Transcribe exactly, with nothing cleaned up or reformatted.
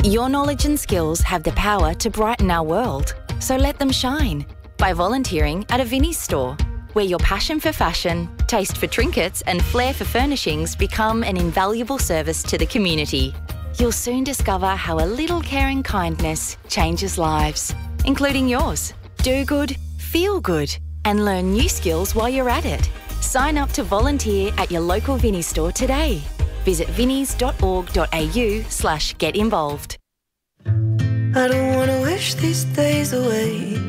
Your knowledge and skills have the power to brighten our world, so let them shine by volunteering at a Vinnie's store, where your passion for fashion, taste for trinkets and flair for furnishings become an invaluable service to the community. You'll soon discover how a little care and kindness changes lives, including yours. Do good, feel good, and learn new skills while you're at it. Sign up to volunteer at your local Vinnie's store today. Visit vinnies dot org dot a u slash get involved. I don't wanna wish these days away.